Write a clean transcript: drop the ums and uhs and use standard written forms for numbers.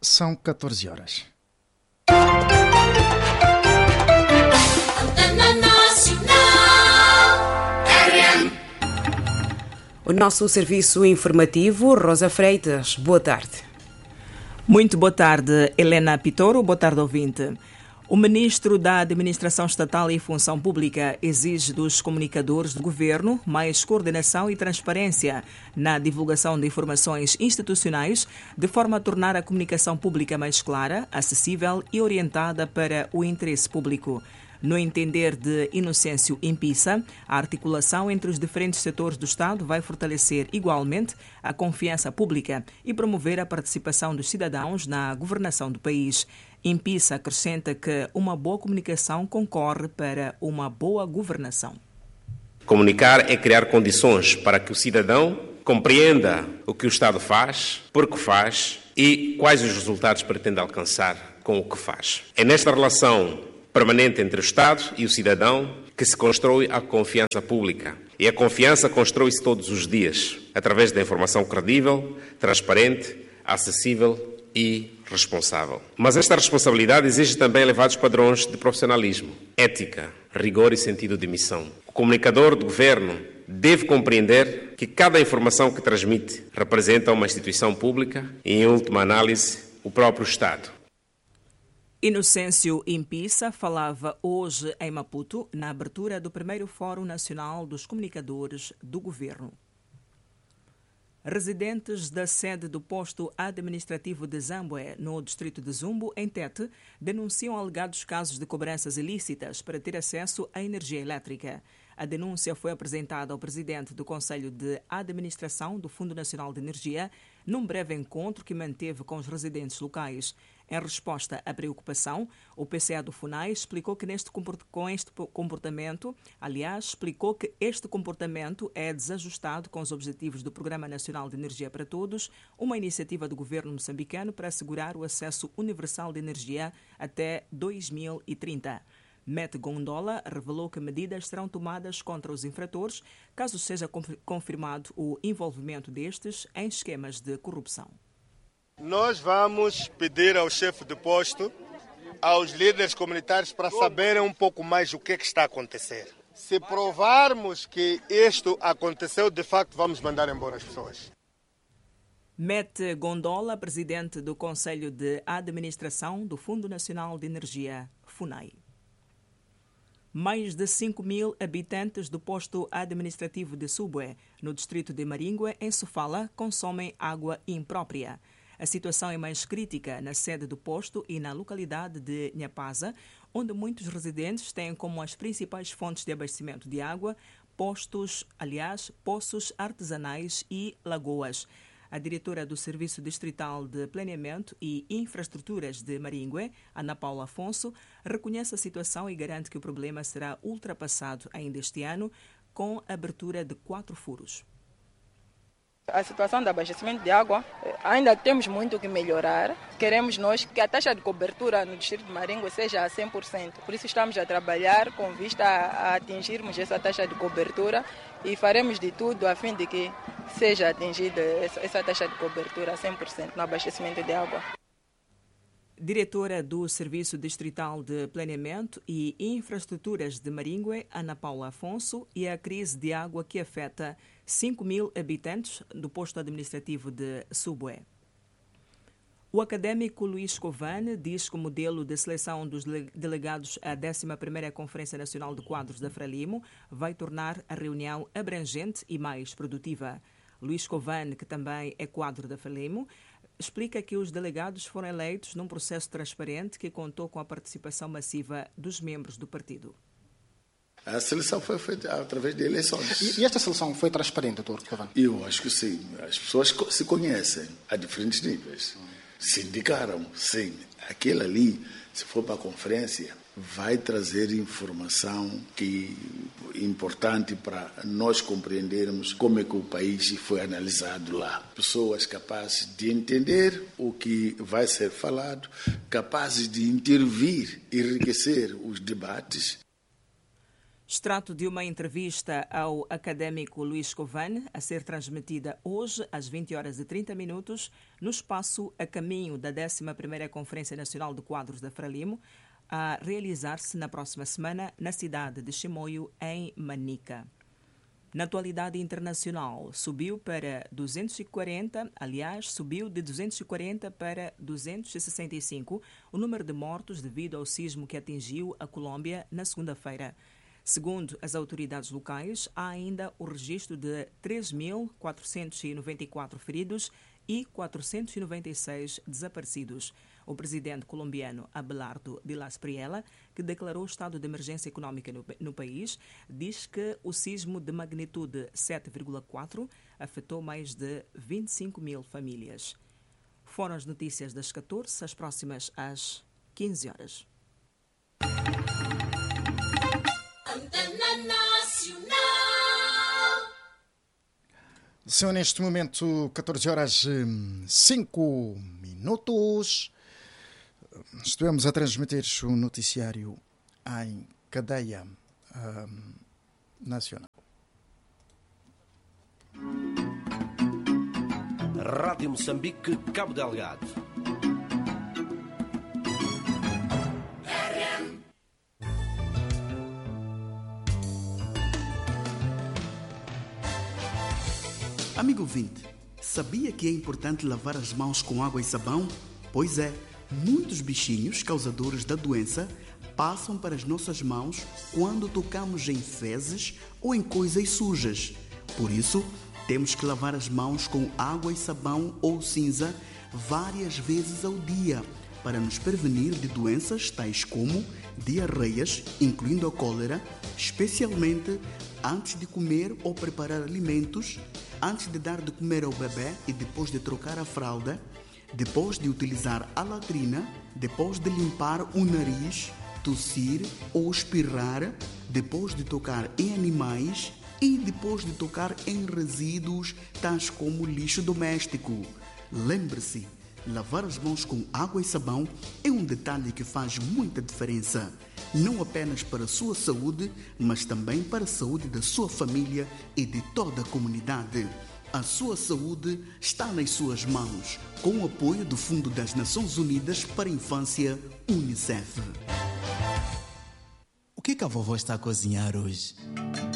São 14 horas. O nosso serviço informativo, Rosa Freitas, boa tarde. Muito boa tarde, Helena Pitoro, boa tarde, ouvinte. O ministro da Administração Estatal e Função Pública exige dos comunicadores do governo mais coordenação e transparência na divulgação de informações institucionais, de forma a tornar a comunicação pública mais clara, acessível e orientada para o interesse público. No entender de Inocêncio Impissa, a articulação entre os diferentes setores do Estado vai fortalecer igualmente a confiança pública e promover a participação dos cidadãos na governação do país. Impissa acrescenta que uma boa comunicação concorre para uma boa governação. Comunicar é criar condições para que o cidadão compreenda o que o Estado faz, por que faz e quais os resultados pretende alcançar com o que faz. É nesta relação permanente entre o Estado e o cidadão que se constrói a confiança pública. E a confiança constrói-se todos os dias, através da informação credível, transparente, acessível e responsável. Mas esta responsabilidade exige também elevados padrões de profissionalismo, ética, rigor e sentido de missão. O comunicador do governo deve compreender que cada informação que transmite representa uma instituição pública e, em última análise, o próprio Estado. Inocêncio Impissa falava hoje em Maputo, na abertura do primeiro Fórum Nacional dos Comunicadores do Governo. Residentes da sede do posto administrativo de Zambue, no distrito de Zumbo, em Tete, denunciam alegados casos de cobranças ilícitas para ter acesso à energia elétrica. A denúncia foi apresentada ao presidente do Conselho de Administração do Fundo Nacional de Energia num breve encontro que manteve com os residentes locais. Em resposta à preocupação, o PCA do FUNAI explicou que este comportamento é desajustado com os objetivos do Programa Nacional de Energia para Todos, uma iniciativa do governo moçambicano para assegurar o acesso universal de energia até 2030. Met Gondola revelou que medidas serão tomadas contra os infratores, caso seja confirmado o envolvimento destes em esquemas de corrupção. Nós vamos pedir ao chefe de posto, aos líderes comunitários, para saberem um pouco mais o que está a acontecer. Se provarmos que isto aconteceu, de facto, vamos mandar embora as pessoas. Met Gondola, presidente do Conselho de Administração do Fundo Nacional de Energia, FUNAI. Mais de 5.000 habitantes do posto administrativo de Subue, no distrito de Maringue, em Sofala, consomem água imprópria. A situação é mais crítica na sede do posto e na localidade de Nhapaza, onde muitos residentes têm como as principais fontes de abastecimento de água poços artesanais e lagoas. A diretora do Serviço Distrital de Planeamento e Infraestruturas de Maringue, Ana Paula Afonso, reconhece a situação e garante que o problema será ultrapassado ainda este ano com a abertura de 4 furos. A situação do abastecimento de água, ainda temos muito que melhorar. Queremos nós que a taxa de cobertura no distrito de Maringue seja a 100%. Por isso estamos a trabalhar com vista a atingirmos essa taxa de cobertura e faremos de tudo a fim de que seja atingida essa taxa de cobertura a 100% no abastecimento de água. Diretora do Serviço Distrital de Planeamento e Infraestruturas de Maringue, Ana Paula Afonso, e a crise de água que afeta 5.000 habitantes do posto administrativo de Subue. O académico Luís Covane diz que o modelo de seleção dos delegados à 11ª Conferência Nacional de Quadros da Frelimo vai tornar a reunião abrangente e mais produtiva. Luís Covane, que também é quadro da Frelimo, explica que os delegados foram eleitos num processo transparente que contou com a participação massiva dos membros do partido. A seleção foi feita através de eleições. E esta seleção foi transparente, doutor Covane? Eu acho que sim. As pessoas se conhecem a diferentes níveis. Se indicaram, sim. Aquele ali, se for para a conferência, vai trazer informação que é importante para nós compreendermos como é que o país foi analisado lá. Pessoas capazes de entender o que vai ser falado, capazes de intervir, enriquecer os debates. Extrato de uma entrevista ao académico Luís Covane, a ser transmitida hoje às 20h30, no espaço A Caminho da 11ª Conferência Nacional de Quadros da Frelimo, a realizar-se na próxima semana na cidade de Chimoio, em Manica. Na atualidade internacional, subiu de 240 para 265 o número de mortos devido ao sismo que atingiu a Colômbia na segunda-feira. Segundo as autoridades locais, há ainda o registro de 3.494 feridos e 496 desaparecidos. O presidente colombiano Abelardo Dilas Priela, que declarou estado de emergência econômica no país, diz que o sismo de magnitude 7,4 afetou mais de 25 mil famílias. Foram as notícias das 14, as próximas às 15 horas. São neste momento 14h05. Estivemos a transmitir o noticiário em cadeia nacional. Rádio Moçambique, Cabo Delgado. Amigo ouvinte, sabia que é importante lavar as mãos com água e sabão? Pois é, muitos bichinhos causadores da doença passam para as nossas mãos quando tocamos em fezes ou em coisas sujas. Por isso, temos que lavar as mãos com água e sabão ou cinza várias vezes ao dia para nos prevenir de doenças tais como diarreias, incluindo a cólera, especialmente antes de comer ou preparar alimentos, antes de dar de comer ao bebê e depois de trocar a fralda, depois de utilizar a latrina, depois de limpar o nariz, tossir ou espirrar, depois de tocar em animais e depois de tocar em resíduos tais como lixo doméstico. Lembre-se, lavar as mãos com água e sabão é um detalhe que faz muita diferença, não apenas para a sua saúde, mas também para a saúde da sua família e de toda a comunidade. A sua saúde está nas suas mãos, com o apoio do Fundo das Nações Unidas para a Infância, UNICEF. O que a vovó está a cozinhar hoje?